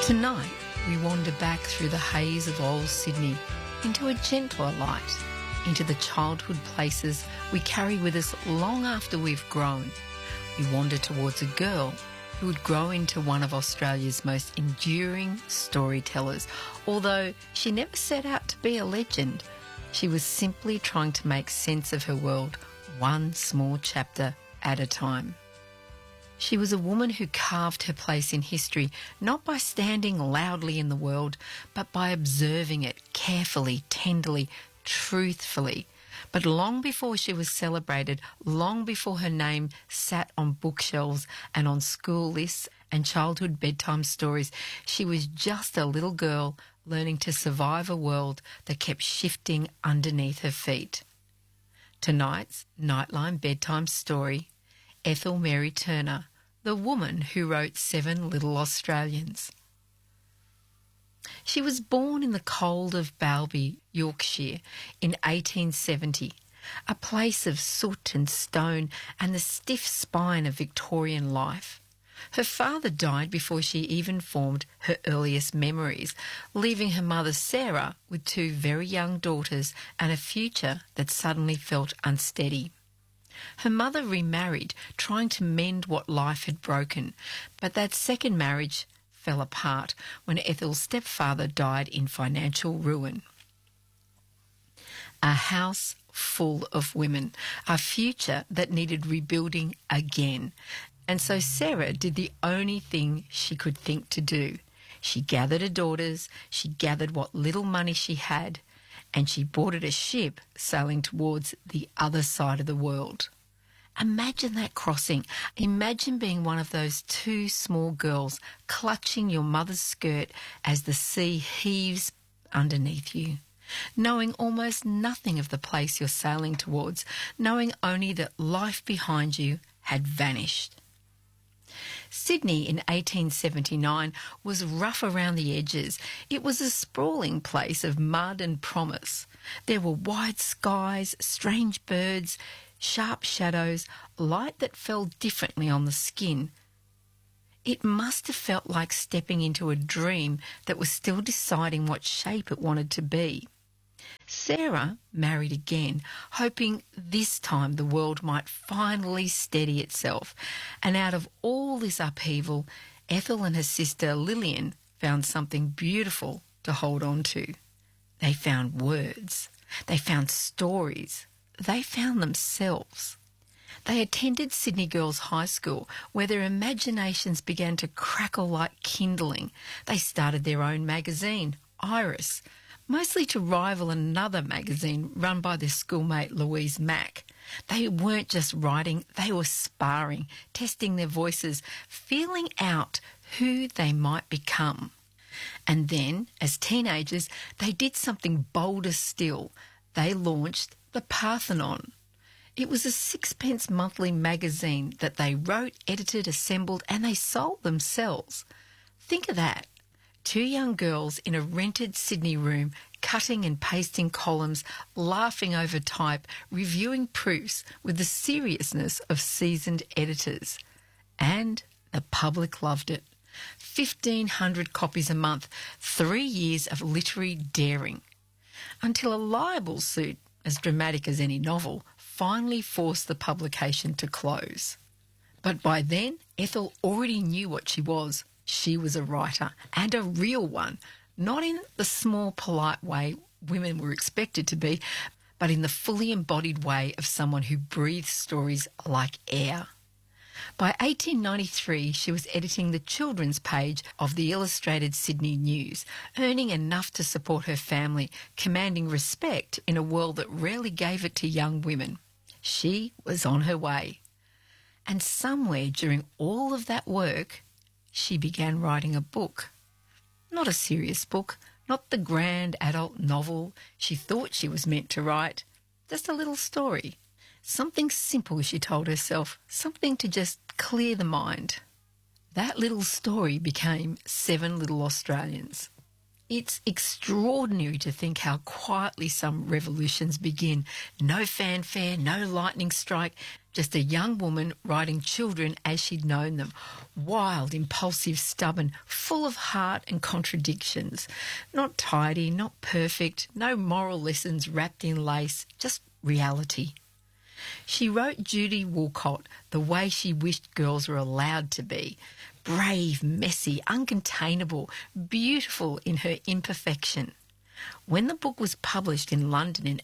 Tonight, we wander back through the haze of old Sydney into a gentler light, into the childhood places we carry with us long after we've grown. We wander towards a girl who would grow into one of Australia's most enduring storytellers. Although she never set out to be a legend, she was simply trying to make sense of her world, one small chapter at a time. She was a woman who carved her place in history, not by standing loudly in the world, but by observing it carefully, tenderly, truthfully. But long before she was celebrated, long before her name sat on bookshelves and on school lists and childhood bedtime stories, she was just a little girl learning to survive a world that kept shifting underneath her feet. Tonight's Nightline Bedtime Story, Ethel Mary Turner, the woman who wrote Seven Little Australians. She was born in the cold of Balby, Yorkshire, in 1870, a place of soot and stone and the stiff spine of Victorian life. Her father died before she even formed her earliest memories, leaving her mother Sarah with two very young daughters and a future that suddenly felt unsteady. Her mother remarried, trying to mend what life had broken, but that second marriage fell apart when Ethel's stepfather died in financial ruin. A house full of women, a future that needed rebuilding again. And so Sarah did the only thing she could think to do. She gathered her daughters, she gathered what little money she had, and she boarded a ship sailing towards the other side of the world. Imagine that crossing. Imagine being one of those two small girls clutching your mother's skirt as the sea heaves underneath you, knowing almost nothing of the place you're sailing towards, knowing only that life behind you had vanished. Sydney in 1879 was rough around the edges. It was a sprawling place of mud and promise. There were wide skies, strange birds, sharp shadows, light that fell differently on the skin. It must have felt like stepping into a dream that was still deciding what shape it wanted to be. Sarah married again, hoping this time the world might finally steady itself. And out of all this upheaval, Ethel and her sister Lillian found something beautiful to hold on to. They found words. They found stories. They found themselves. They attended Sydney Girls High School, where their imaginations began to crackle like kindling. They started their own magazine, Iris, mostly to rival another magazine run by their schoolmate Louise Mack. They weren't just writing, they were sparring, testing their voices, feeling out who they might become. And then, as teenagers, they did something bolder still. They launched the Parthenon. It was a sixpence monthly magazine that they wrote, edited, assembled, and they sold themselves. Think of that. Two young girls in a rented Sydney room, cutting and pasting columns, laughing over type, reviewing proofs with the seriousness of seasoned editors. And the public loved it. 1,500 copies a month, 3 years of literary daring. Until a libel suit, as dramatic as any novel, finally forced the publication to close. But by then, Ethel already knew what she was. She was a writer, and a real one, not in the small, polite way women were expected to be, but in the fully embodied way of someone who breathes stories like air. By 1893, she was editing the children's page of the Illustrated Sydney News, earning enough to support her family, commanding respect in a world that rarely gave it to young women. She was on her way. And somewhere during all of that work, she began writing a book. Not a serious book, not the grand adult novel she thought she was meant to write, just a little story. Something simple, she told herself, something to just clear the mind. That little story became Seven Little Australians. It's extraordinary to think how quietly some revolutions begin. No fanfare, no lightning strike, just a young woman writing children as she'd known them. Wild, impulsive, stubborn, full of heart and contradictions. Not tidy, not perfect, no moral lessons wrapped in lace, just reality. She wrote Judy Woolcott the way she wished girls were allowed to be. Brave, messy, uncontainable, beautiful in her imperfection. When the book was published in London in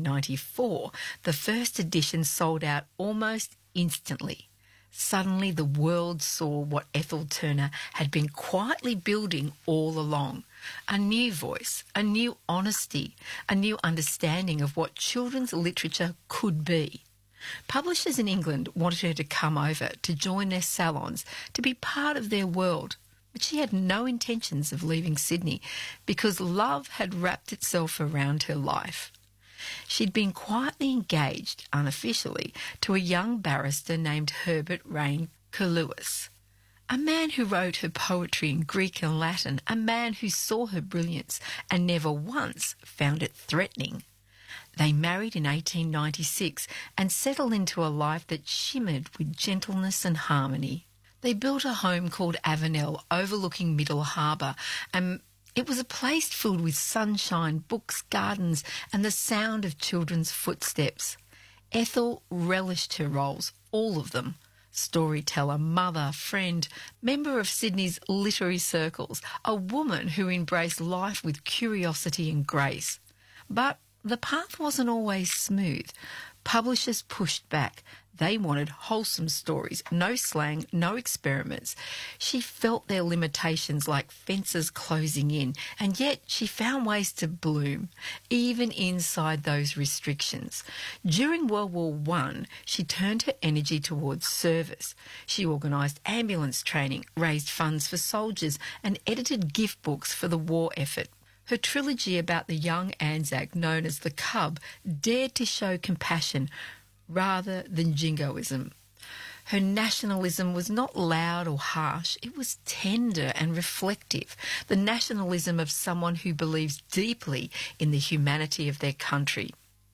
1894, the first edition sold out almost instantly. Suddenly the world saw what Ethel Turner had been quietly building all along. A new voice, a new honesty, a new understanding of what children's literature could be. Publishers in England wanted her to come over, to join their salons, to be part of their world. But she had no intentions of leaving Sydney because love had wrapped itself around her life. She'd been quietly engaged, unofficially, to a young barrister named Herbert Raine Curlewis, a man who wrote her poetry in Greek and Latin, a man who saw her brilliance and never once found it threatening. They married in 1896 and settled into a life that shimmered with gentleness and harmony. They built a home called Avenel overlooking Middle Harbour, and it was a place filled with sunshine, books, gardens, and the sound of children's footsteps. Ethel relished her roles, all of them. Storyteller, mother, friend, member of Sydney's literary circles, a woman who embraced life with curiosity and grace. But the path wasn't always smooth. Publishers pushed back. They wanted wholesome stories, no slang, no experiments. She felt their limitations like fences closing in, and yet she found ways to bloom, even inside those restrictions. During World War I, she turned her energy towards service. She organised ambulance training, raised funds for soldiers, and edited gift books for the war effort. Her trilogy about the young Anzac, known as The Cub, dared to show compassion rather than jingoism. Her nationalism was not loud or harsh, it was tender and reflective, the nationalism of someone who believes deeply in the humanity of their country.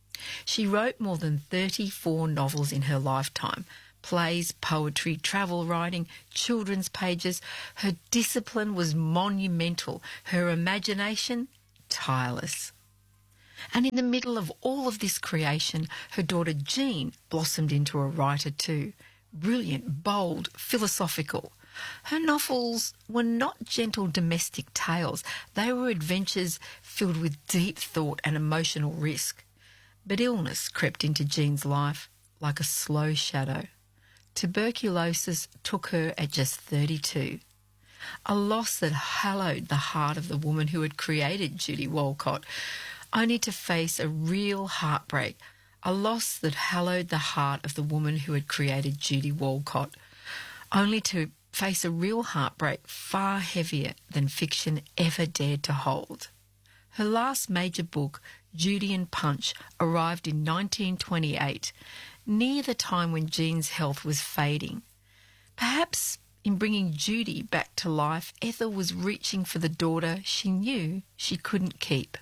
She wrote more than 34 novels in her lifetime, plays, poetry, travel writing, children's pages. Her discipline was monumental, her imagination tireless. And in the middle of all of this creation, her daughter Jean blossomed into a writer too. Brilliant, bold, philosophical. Her novels were not gentle domestic tales. They were adventures filled with deep thought and emotional risk. But illness crept into Jean's life like a slow shadow. Tuberculosis took her at just 32. A loss that hallowed the heart of the woman who had created Judy Woolcott, only to face a real heartbreak, a loss that hallowed the heart of the woman who had created Judy Woolcott, only to face a real heartbreak far heavier than fiction ever dared to hold. Her last major book, Judy and Punch, arrived in 1928, near the time when Jean's health was fading. Perhaps in bringing Judy back to life, Ethel was reaching for the daughter she knew she couldn't keep.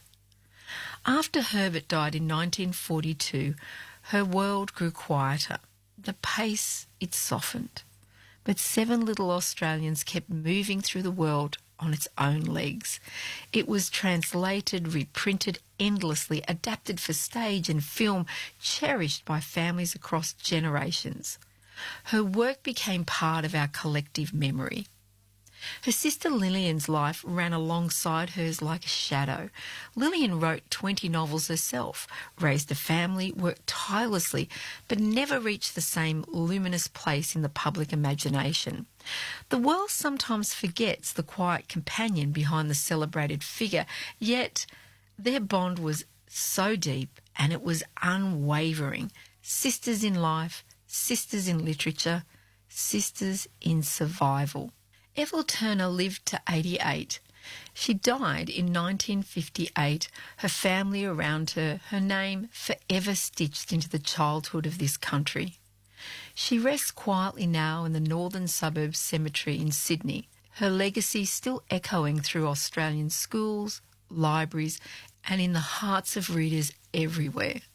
After Herbert died in 1942, her world grew quieter. The pace, it softened. But 7 little Australians kept moving through the world on its own legs. It was translated, reprinted endlessly, adapted for stage and film, cherished by families across generations. Her work became part of our collective memory. Her sister Lillian's life ran alongside hers like a shadow. Lillian wrote 20 novels herself, raised a family, worked tirelessly, but never reached the same luminous place in the public imagination. The world sometimes forgets the quiet companion behind the celebrated figure, yet their bond was so deep and it was unwavering. Sisters in life, sisters in literature, sisters in survival. Ethel Turner lived to 88. She died in 1958, her family around her, her name forever stitched into the childhood of this country. She rests quietly now in the Northern Suburbs Cemetery in Sydney, her legacy still echoing through Australian schools, libraries, and in the hearts of readers everywhere.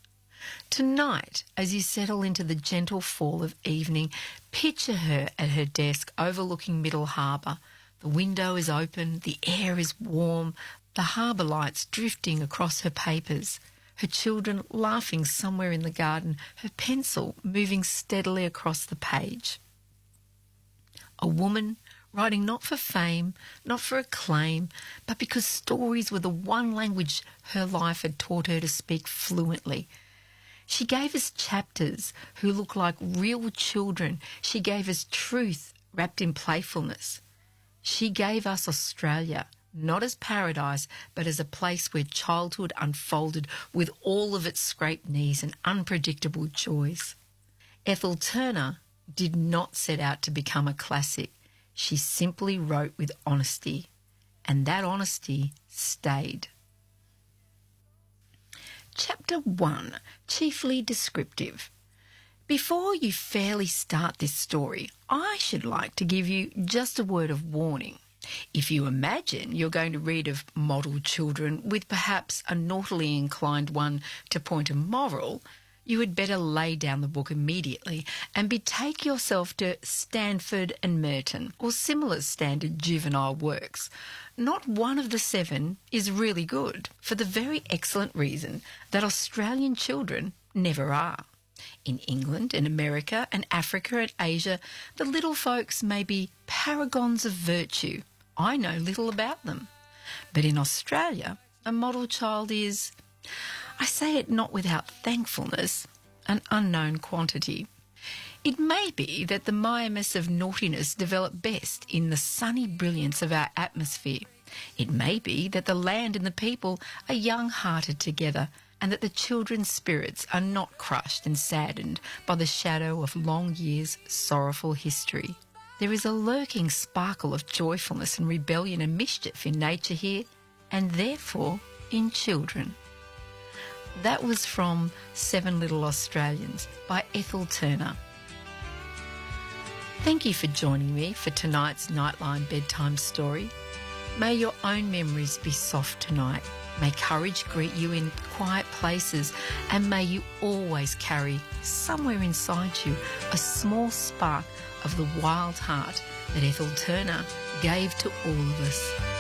Tonight, as you settle into the gentle fall of evening, picture her at her desk overlooking Middle Harbour. The window is open, the air is warm, the harbour lights drifting across her papers, her children laughing somewhere in the garden, her pencil moving steadily across the page. A woman writing not for fame, not for acclaim, but because stories were the one language her life had taught her to speak fluently. She gave us chapters who look like real children. She gave us truth wrapped in playfulness. She gave us Australia, not as paradise, but as a place where childhood unfolded with all of its scraped knees and unpredictable joys. Ethel Turner did not set out to become a classic. She simply wrote with honesty, and that honesty stayed. Chapter 1, Chiefly Descriptive. Before you fairly start this story, I should like to give you just a word of warning. If you imagine you're going to read of model children with perhaps a naughtily inclined one to point a moral, you had better lay down the book immediately and betake yourself to Stanford and Merton or similar standard juvenile works. Not one of the 7 is really good, for the very excellent reason that Australian children never are. In England and America and Africa and Asia, the little folks may be paragons of virtue. I know little about them. But in Australia, a model child is, I say it not without thankfulness, an unknown quantity. It may be that the mimesis of naughtiness develop best in the sunny brilliance of our atmosphere. It may be that the land and the people are young-hearted together, and that the children's spirits are not crushed and saddened by the shadow of long years' sorrowful history. There is a lurking sparkle of joyfulness and rebellion and mischief in nature here, and therefore in children. That was from 7 Little Australians by Ethel Turner. Thank you for joining me for tonight's Nightline Bedtime Story. May your own memories be soft tonight. May courage greet you in quiet places, and may you always carry somewhere inside you a small spark of the wild heart that Ethel Turner gave to all of us.